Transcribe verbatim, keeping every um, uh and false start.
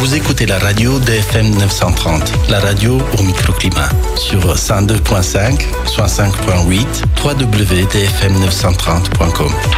Vous écoutez la radio D F M neuf cent trente, la radio au microclimat, sur cent deux virgule cinq, soixante-cinq virgule huit, w w w point d f m neuf cent trente point com.